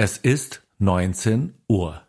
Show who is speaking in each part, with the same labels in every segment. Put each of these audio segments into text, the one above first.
Speaker 1: Es ist 19 Uhr.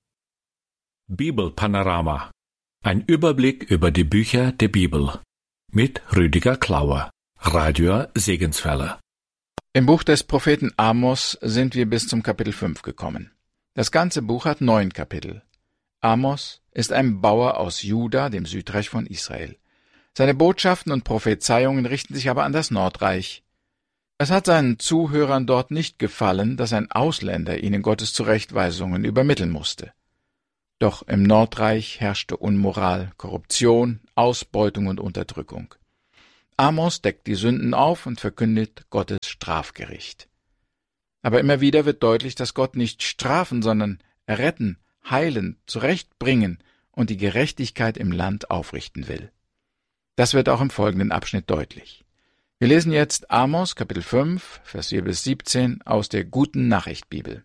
Speaker 1: Bibelpanorama. Ein Überblick über die Bücher der Bibel. Mit Rüdiger Klauer. Radio Segenswelle.
Speaker 2: Im Buch des Propheten Amos sind wir bis zum Kapitel 5 gekommen. Das ganze Buch hat 9 Kapitel. Amos ist ein Bauer aus Juda, dem Südreich von Israel. Seine Botschaften und Prophezeiungen richten sich aber an das Nordreich. Es hat seinen Zuhörern dort nicht gefallen, dass ein Ausländer ihnen Gottes Zurechtweisungen übermitteln musste. Doch im Nordreich herrschte Unmoral, Korruption, Ausbeutung und Unterdrückung. Amos deckt die Sünden auf und verkündet Gottes Strafgericht. Aber immer wieder wird deutlich, dass Gott nicht strafen, sondern retten, heilen, zurechtbringen und die Gerechtigkeit im Land aufrichten will. Das wird auch im folgenden Abschnitt deutlich. Wir lesen jetzt Amos, Kapitel 5, Vers 4 bis 17 aus der Guten Nachricht Bibel.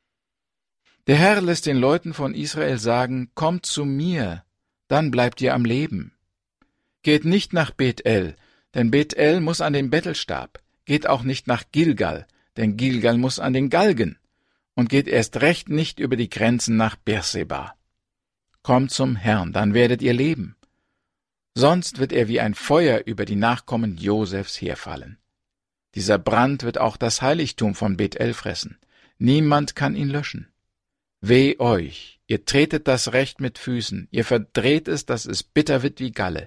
Speaker 2: Der Herr lässt den Leuten von Israel sagen, kommt zu mir, dann bleibt ihr am Leben. Geht nicht nach Bethel, denn Bethel muss an den Bettelstab. Geht auch nicht nach Gilgal, denn Gilgal muss an den Galgen. Und geht erst recht nicht über die Grenzen nach Beerseba. Kommt zum Herrn, dann werdet ihr leben. Sonst wird er wie ein Feuer über die Nachkommen Josefs herfallen. Dieser Brand wird auch das Heiligtum von Bethel fressen. Niemand kann ihn löschen. Weh euch, ihr tretet das Recht mit Füßen, ihr verdreht es, dass es bitter wird wie Galle.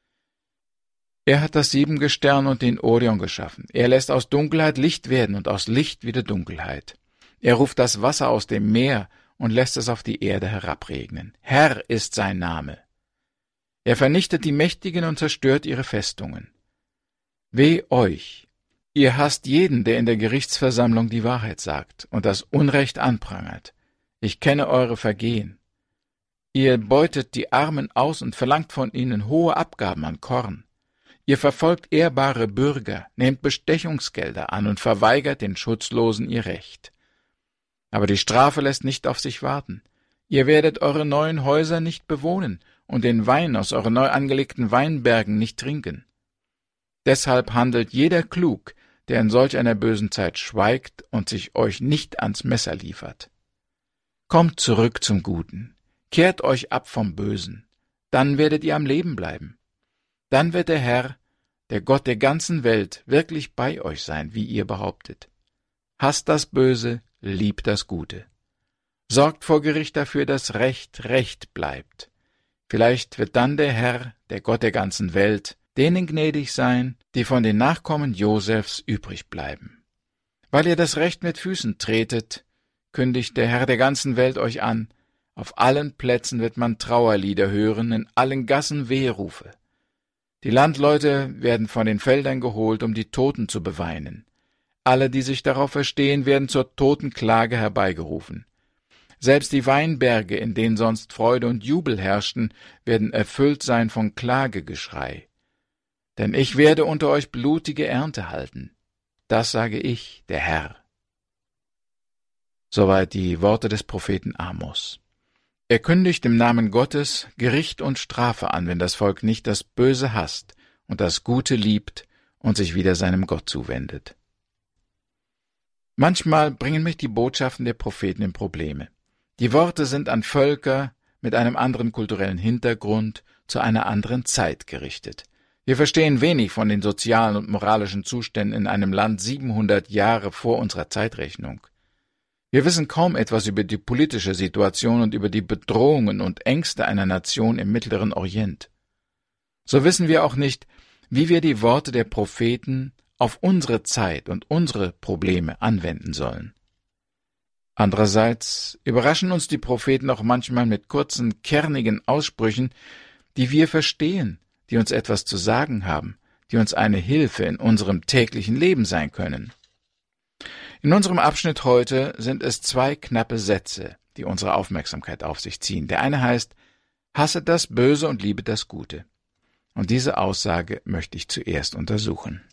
Speaker 2: Er hat das Siebengestirn und den Orion geschaffen. Er lässt aus Dunkelheit Licht werden und aus Licht wieder Dunkelheit. Er ruft das Wasser aus dem Meer und lässt es auf die Erde herabregnen. Herr ist sein Name. Er vernichtet die Mächtigen und zerstört ihre Festungen. Weh euch! Ihr hasst jeden, der in der Gerichtsversammlung die Wahrheit sagt und das Unrecht anprangert. Ich kenne eure Vergehen. Ihr beutet die Armen aus und verlangt von ihnen hohe Abgaben an Korn. Ihr verfolgt ehrbare Bürger, nehmt Bestechungsgelder an und verweigert den Schutzlosen ihr Recht. Aber die Strafe lässt nicht auf sich warten. Ihr werdet eure neuen Häuser nicht bewohnen und den Wein aus euren neu angelegten Weinbergen nicht trinken. Deshalb handelt jeder klug, der in solch einer bösen Zeit schweigt und sich euch nicht ans Messer liefert. Kommt zurück zum Guten, kehrt euch ab vom Bösen, dann werdet ihr am Leben bleiben. Dann wird der Herr, der Gott der ganzen Welt, wirklich bei euch sein, wie ihr behauptet. Hasst das Böse, liebt das Gute. Sorgt vor Gericht dafür, dass Recht Recht bleibt. Vielleicht wird dann der Herr, der Gott der ganzen Welt, denen gnädig sein, die von den Nachkommen Josefs übrig bleiben. Weil ihr das Recht mit Füßen tretet, kündigt der Herr der ganzen Welt euch an, auf allen Plätzen wird man Trauerlieder hören, in allen Gassen Wehrufe. Die Landleute werden von den Feldern geholt, um die Toten zu beweinen. Alle, die sich darauf verstehen, werden zur Totenklage herbeigerufen. Selbst die Weinberge, in denen sonst Freude und Jubel herrschten, werden erfüllt sein von Klagegeschrei. Denn ich werde unter euch blutige Ernte halten. Das sage ich, der Herr. Soweit die Worte des Propheten Amos. Er kündigt im Namen Gottes Gericht und Strafe an, wenn das Volk nicht das Böse hasst und das Gute liebt und sich wieder seinem Gott zuwendet. Manchmal bringen mich die Botschaften der Propheten in Probleme. Die Worte sind an Völker mit einem anderen kulturellen Hintergrund zu einer anderen Zeit gerichtet. Wir verstehen wenig von den sozialen und moralischen Zuständen in einem Land 700 Jahre vor unserer Zeitrechnung. Wir wissen kaum etwas über die politische Situation und über die Bedrohungen und Ängste einer Nation im Mittleren Orient. So wissen wir auch nicht, wie wir die Worte der Propheten auf unsere Zeit und unsere Probleme anwenden sollen. Andererseits überraschen uns die Propheten auch manchmal mit kurzen, kernigen Aussprüchen, die wir verstehen, die uns etwas zu sagen haben, die uns eine Hilfe in unserem täglichen Leben sein können. In unserem Abschnitt heute sind es 2 knappe Sätze, die unsere Aufmerksamkeit auf sich ziehen. Der eine heißt, hasset das Böse und liebet das Gute. Und diese Aussage möchte ich zuerst untersuchen.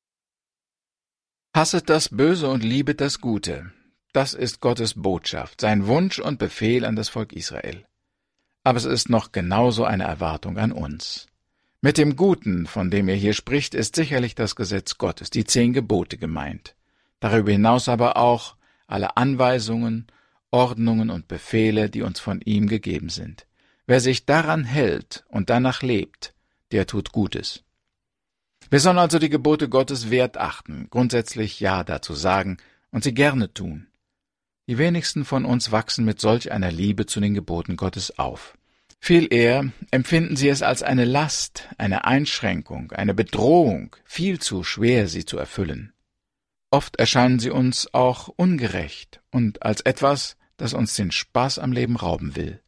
Speaker 2: Hasset das Böse und liebet das Gute. Das ist Gottes Botschaft, sein Wunsch und Befehl an das Volk Israel. Aber es ist noch genauso eine Erwartung an uns. Mit dem Guten, von dem er hier spricht, ist sicherlich das Gesetz Gottes, die 10 Gebote gemeint. Darüber hinaus aber auch alle Anweisungen, Ordnungen und Befehle, die uns von ihm gegeben sind. Wer sich daran hält und danach lebt, der tut Gutes. Wir sollen also die Gebote Gottes wert achten, grundsätzlich Ja dazu sagen und sie gerne tun. Die wenigsten von uns wachsen mit solch einer Liebe zu den Geboten Gottes auf. Viel eher empfinden sie es als eine Last, eine Einschränkung, eine Bedrohung, viel zu schwer, sie zu erfüllen. Oft erscheinen sie uns auch ungerecht und als etwas, das uns den Spaß am Leben rauben will.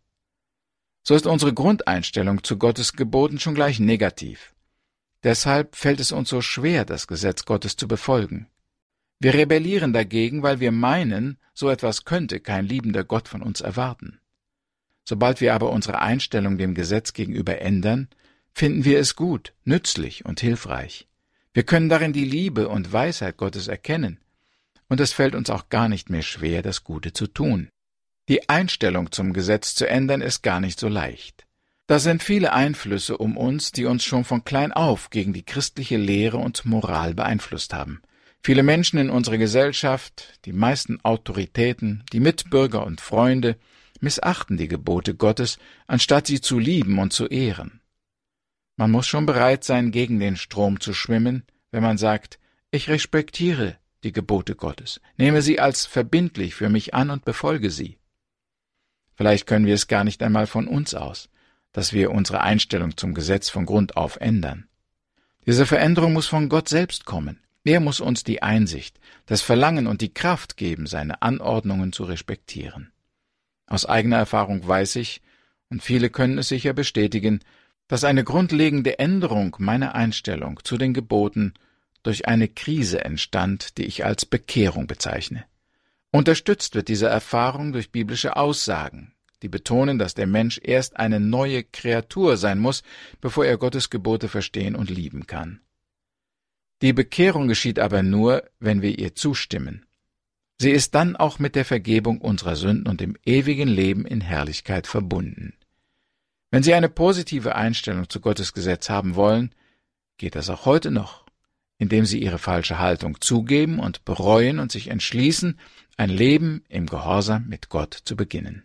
Speaker 2: So ist unsere Grundeinstellung zu Gottes Geboten schon gleich negativ. Deshalb fällt es uns so schwer, das Gesetz Gottes zu befolgen. Wir rebellieren dagegen, weil wir meinen, so etwas könnte kein liebender Gott von uns erwarten. Sobald wir aber unsere Einstellung dem Gesetz gegenüber ändern, finden wir es gut, nützlich und hilfreich. Wir können darin die Liebe und Weisheit Gottes erkennen, und es fällt uns auch gar nicht mehr schwer, das Gute zu tun. Die Einstellung zum Gesetz zu ändern ist gar nicht so leicht. Da sind viele Einflüsse um uns, die uns schon von klein auf gegen die christliche Lehre und Moral beeinflusst haben. Viele Menschen in unserer Gesellschaft, die meisten Autoritäten, die Mitbürger und Freunde missachten die Gebote Gottes, anstatt sie zu lieben und zu ehren. Man muss schon bereit sein, gegen den Strom zu schwimmen, wenn man sagt, ich respektiere die Gebote Gottes, nehme sie als verbindlich für mich an und befolge sie. Vielleicht können wir es gar nicht einmal von uns aus, dass wir unsere Einstellung zum Gesetz von Grund auf ändern. Diese Veränderung muss von Gott selbst kommen. Er muss uns die Einsicht, das Verlangen und die Kraft geben, seine Anordnungen zu respektieren. Aus eigener Erfahrung weiß ich, und viele können es sicher bestätigen, dass eine grundlegende Änderung meiner Einstellung zu den Geboten durch eine Krise entstand, die ich als Bekehrung bezeichne. Unterstützt wird diese Erfahrung durch biblische Aussagen, die betonen, dass der Mensch erst eine neue Kreatur sein muss, bevor er Gottes Gebote verstehen und lieben kann. Die Bekehrung geschieht aber nur, wenn wir ihr zustimmen. Sie ist dann auch mit der Vergebung unserer Sünden und dem ewigen Leben in Herrlichkeit verbunden. Wenn Sie eine positive Einstellung zu Gottes Gesetz haben wollen, geht das auch heute noch, indem Sie Ihre falsche Haltung zugeben und bereuen und sich entschließen, ein Leben im Gehorsam mit Gott zu beginnen.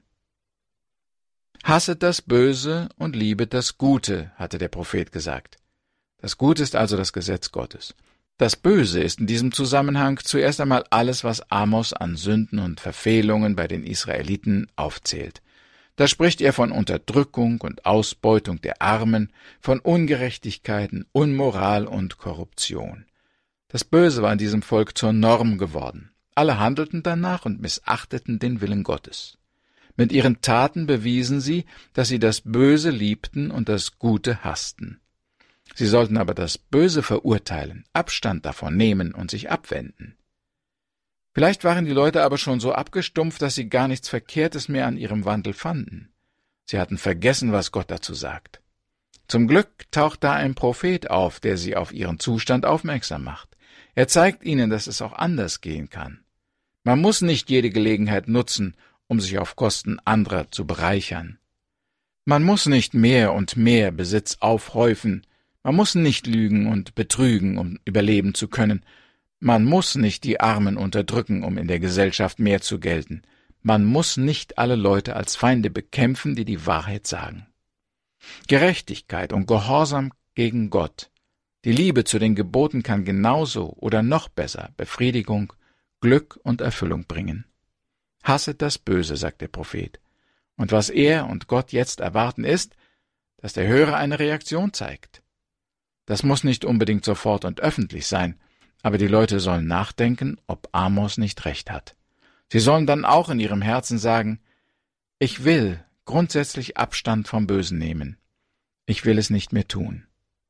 Speaker 2: Hasset das Böse und liebet das Gute, hatte der Prophet gesagt. Das Gute ist also das Gesetz Gottes. Das Böse ist in diesem Zusammenhang zuerst einmal alles, was Amos an Sünden und Verfehlungen bei den Israeliten aufzählt. Da spricht er von Unterdrückung und Ausbeutung der Armen, von Ungerechtigkeiten, Unmoral und Korruption. Das Böse war in diesem Volk zur Norm geworden. Alle handelten danach und missachteten den Willen Gottes. Mit ihren Taten bewiesen sie, dass sie das Böse liebten und das Gute hassten. Sie sollten aber das Böse verurteilen, Abstand davon nehmen und sich abwenden. Vielleicht waren die Leute aber schon so abgestumpft, dass sie gar nichts Verkehrtes mehr an ihrem Wandel fanden. Sie hatten vergessen, was Gott dazu sagt. Zum Glück taucht da ein Prophet auf, der sie auf ihren Zustand aufmerksam macht. Er zeigt ihnen, dass es auch anders gehen kann. Man muss nicht jede Gelegenheit nutzen, um sich auf Kosten anderer zu bereichern. Man muss nicht mehr und mehr Besitz aufhäufen, man muss nicht lügen und betrügen, um überleben zu können. Man muss nicht die Armen unterdrücken, um in der Gesellschaft mehr zu gelten. Man muss nicht alle Leute als Feinde bekämpfen, die die Wahrheit sagen. Gerechtigkeit und Gehorsam gegen Gott, die Liebe zu den Geboten kann genauso oder noch besser Befriedigung, Glück und Erfüllung bringen. Hasset das Böse, sagt der Prophet. Und was er und Gott jetzt erwarten ist, dass der Hörer eine Reaktion zeigt. Das muss nicht unbedingt sofort und öffentlich sein, aber die Leute sollen nachdenken, ob Amos nicht recht hat. Sie sollen dann auch in ihrem Herzen sagen, ich will grundsätzlich Abstand vom Bösen nehmen. Ich will es nicht mehr tun.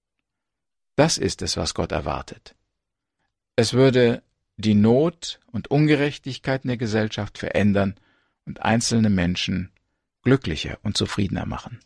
Speaker 2: Das ist es, was Gott erwartet. Es würde die Not und Ungerechtigkeit in der Gesellschaft verändern und einzelne Menschen glücklicher und zufriedener machen.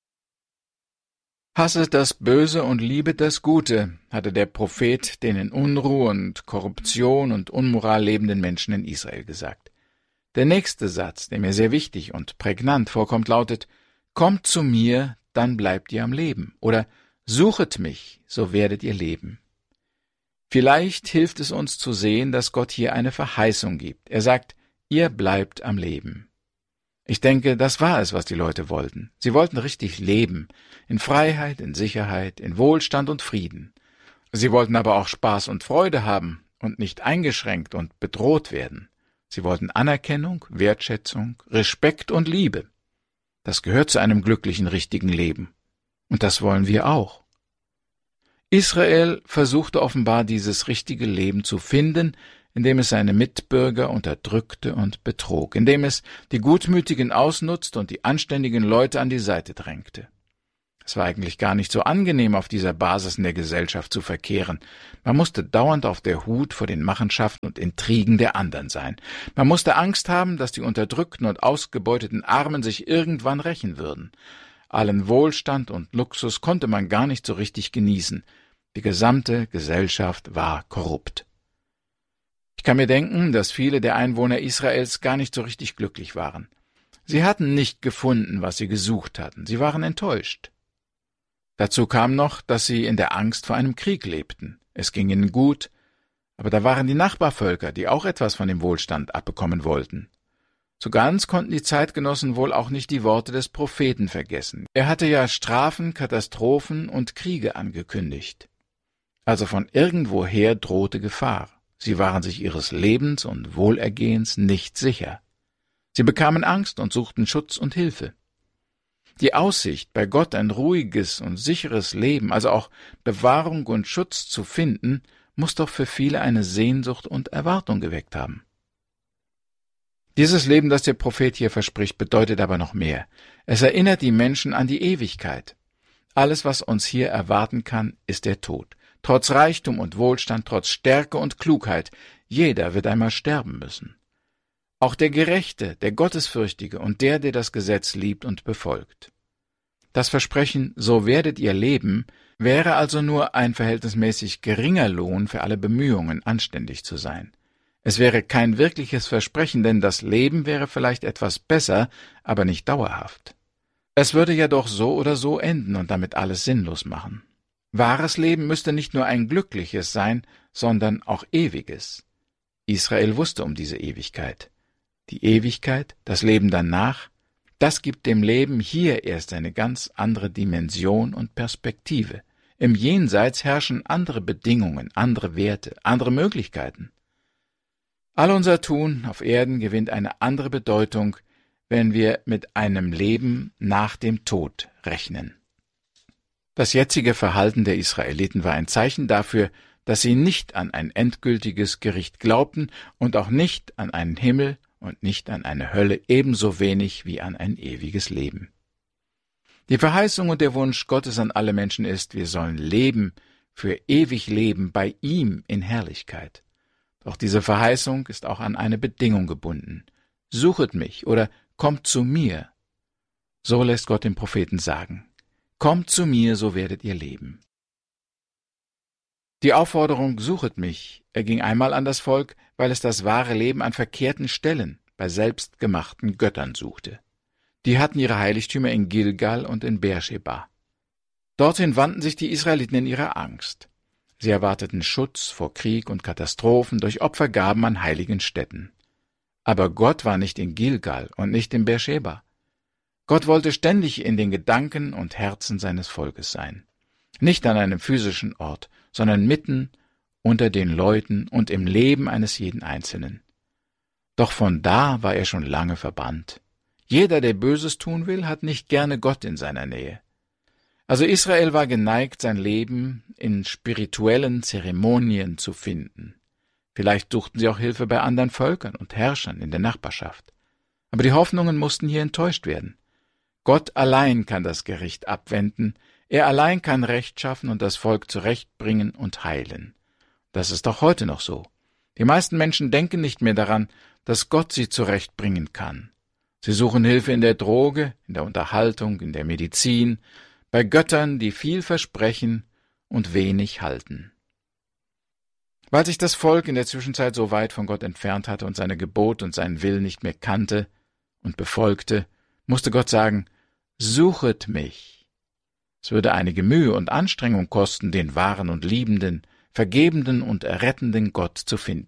Speaker 2: Hasset das Böse und liebet das Gute, hatte der Prophet den in Unruhe und Korruption und Unmoral lebenden Menschen in Israel gesagt. Der nächste Satz, der mir sehr wichtig und prägnant vorkommt, lautet, kommt zu mir, dann bleibt ihr am Leben, oder suchet mich, so werdet ihr leben. Vielleicht hilft es uns zu sehen, dass Gott hier eine Verheißung gibt. Er sagt, ihr bleibt am Leben. Ich denke, das war es, was die Leute wollten. Sie wollten richtig leben, in Freiheit, in Sicherheit, in Wohlstand und Frieden. Sie wollten aber auch Spaß und Freude haben und nicht eingeschränkt und bedroht werden. Sie wollten Anerkennung, Wertschätzung, Respekt und Liebe. Das gehört zu einem glücklichen, richtigen Leben. Und das wollen wir auch. Israel versuchte offenbar dieses richtige Leben zu finden, indem es seine Mitbürger unterdrückte und betrog, indem es die Gutmütigen ausnutzte und die anständigen Leute an die Seite drängte. Es war eigentlich gar nicht so angenehm, auf dieser Basis in der Gesellschaft zu verkehren. Man musste dauernd auf der Hut vor den Machenschaften und Intrigen der anderen sein. Man musste Angst haben, dass die unterdrückten und ausgebeuteten Armen sich irgendwann rächen würden. Allen Wohlstand und Luxus konnte man gar nicht so richtig genießen. Die gesamte Gesellschaft war korrupt. Ich kann mir denken, dass viele der Einwohner Israels gar nicht so richtig glücklich waren. Sie hatten nicht gefunden, was sie gesucht hatten. Sie waren enttäuscht. Dazu kam noch, dass sie in der Angst vor einem Krieg lebten. Es ging ihnen gut, aber da waren die Nachbarvölker, die auch etwas von dem Wohlstand abbekommen wollten. So ganz konnten die Zeitgenossen wohl auch nicht die Worte des Propheten vergessen. Er hatte ja Strafen, Katastrophen und Kriege angekündigt. Also von irgendwoher drohte Gefahr. Sie waren sich ihres Lebens und Wohlergehens nicht sicher. Sie bekamen Angst und suchten Schutz und Hilfe. Die Aussicht, bei Gott ein ruhiges und sicheres Leben, also auch Bewahrung und Schutz zu finden, muss doch für viele eine Sehnsucht und Erwartung geweckt haben. Dieses Leben, das der Prophet hier verspricht, bedeutet aber noch mehr. Es erinnert die Menschen an die Ewigkeit. Alles, was uns hier erwarten kann, ist der Tod. Trotz Reichtum und Wohlstand, trotz Stärke und Klugheit, jeder wird einmal sterben müssen. Auch der Gerechte, der Gottesfürchtige und der das Gesetz liebt und befolgt. Das Versprechen, so werdet ihr leben, wäre also nur ein verhältnismäßig geringer Lohn für alle Bemühungen, anständig zu sein. Es wäre kein wirkliches Versprechen, denn das Leben wäre vielleicht etwas besser, aber nicht dauerhaft. Es würde ja doch so oder so enden und damit alles sinnlos machen. Wahres Leben müsste nicht nur ein glückliches sein, sondern auch ewiges. Israel wusste um diese Ewigkeit. Die Ewigkeit, das Leben danach, das gibt dem Leben hier erst eine ganz andere Dimension und Perspektive. Im Jenseits herrschen andere Bedingungen, andere Werte, andere Möglichkeiten. All unser Tun auf Erden gewinnt eine andere Bedeutung, wenn wir mit einem Leben nach dem Tod rechnen. Das jetzige Verhalten der Israeliten war ein Zeichen dafür, dass sie nicht an ein endgültiges Gericht glaubten und auch nicht an einen Himmel und nicht an eine Hölle, ebenso wenig wie an ein ewiges Leben. Die Verheißung und der Wunsch Gottes an alle Menschen ist, wir sollen leben, für ewig leben, bei ihm in Herrlichkeit. Doch diese Verheißung ist auch an eine Bedingung gebunden. Suchet mich oder kommt zu mir. So lässt Gott den Propheten sagen. Kommt zu mir, so werdet ihr leben. Die Aufforderung, suchet mich, erging einmal an das Volk, weil es das wahre Leben an verkehrten Stellen, bei selbstgemachten Göttern suchte. Die hatten ihre Heiligtümer in Gilgal und in Beersheba. Dorthin wandten sich die Israeliten in ihrer Angst. Sie erwarteten Schutz vor Krieg und Katastrophen durch Opfergaben an heiligen Stätten. Aber Gott war nicht in Gilgal und nicht in Beersheba. Gott wollte ständig in den Gedanken und Herzen seines Volkes sein. Nicht an einem physischen Ort, sondern mitten unter den Leuten und im Leben eines jeden Einzelnen. Doch von da war er schon lange verbannt. Jeder, der Böses tun will, hat nicht gerne Gott in seiner Nähe. Also Israel war geneigt, sein Leben in spirituellen Zeremonien zu finden. Vielleicht suchten sie auch Hilfe bei anderen Völkern und Herrschern in der Nachbarschaft. Aber die Hoffnungen mussten hier enttäuscht werden. Gott allein kann das Gericht abwenden, er allein kann Recht schaffen und das Volk zurechtbringen und heilen. Das ist doch heute noch so. Die meisten Menschen denken nicht mehr daran, dass Gott sie zurechtbringen kann. Sie suchen Hilfe in der Droge, in der Unterhaltung, in der Medizin, bei Göttern, die viel versprechen und wenig halten. Weil sich das Volk in der Zwischenzeit so weit von Gott entfernt hatte und seine Gebote und seinen Willen nicht mehr kannte und befolgte, musste Gott sagen, suchet mich. Es würde einige Mühe und Anstrengung kosten, den wahren und liebenden, vergebenden und errettenden Gott zu finden.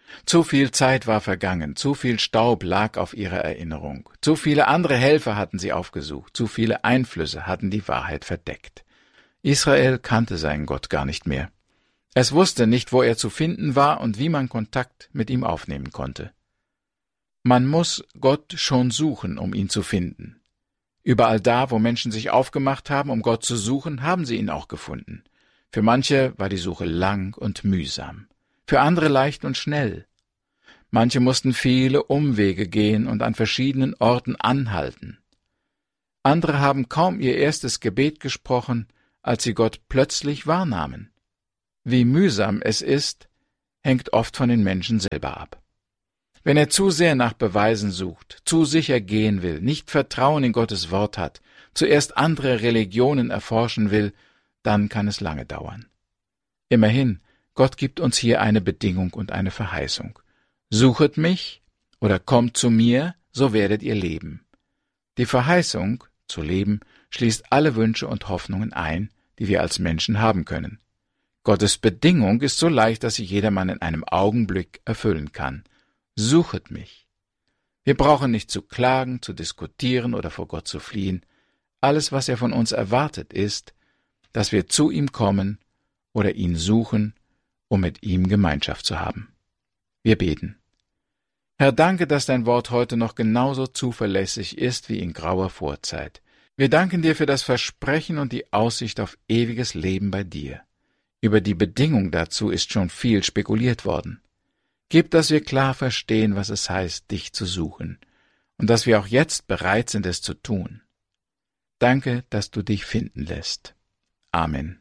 Speaker 2: Zu viel Zeit war vergangen, zu viel Staub lag auf ihrer Erinnerung, zu viele andere Helfer hatten sie aufgesucht, zu viele Einflüsse hatten die Wahrheit verdeckt. Israel kannte seinen Gott gar nicht mehr. Es wusste nicht, wo er zu finden war und wie man Kontakt mit ihm aufnehmen konnte. Man muss Gott schon suchen, um ihn zu finden. Überall da, wo Menschen sich aufgemacht haben, um Gott zu suchen, haben sie ihn auch gefunden. Für manche war die Suche lang und mühsam, für andere leicht und schnell. Manche mussten viele Umwege gehen und an verschiedenen Orten anhalten. Andere haben kaum ihr erstes Gebet gesprochen, als sie Gott plötzlich wahrnahmen. Wie mühsam es ist, hängt oft von den Menschen selber ab. Wenn er zu sehr nach Beweisen sucht, zu sicher gehen will, nicht Vertrauen in Gottes Wort hat, zuerst andere Religionen erforschen will, dann kann es lange dauern. Immerhin, Gott gibt uns hier eine Bedingung und eine Verheißung. Suchet mich oder kommt zu mir, so werdet ihr leben. Die Verheißung, zu leben, schließt alle Wünsche und Hoffnungen ein, die wir als Menschen haben können. Gottes Bedingung ist so leicht, dass sie jedermann in einem Augenblick erfüllen kann. Suchet mich. Wir brauchen nicht zu klagen, zu diskutieren oder vor Gott zu fliehen. Alles, was er von uns erwartet, ist, dass wir zu ihm kommen oder ihn suchen, um mit ihm Gemeinschaft zu haben. Wir beten. Herr, danke, dass dein Wort heute noch genauso zuverlässig ist wie in grauer Vorzeit. Wir danken dir für das Versprechen und die Aussicht auf ewiges Leben bei dir. Über die Bedingung dazu ist schon viel spekuliert worden. Gib, dass wir klar verstehen, was es heißt, dich zu suchen, und dass wir auch jetzt bereit sind, es zu tun. Danke, dass du dich finden lässt. Amen.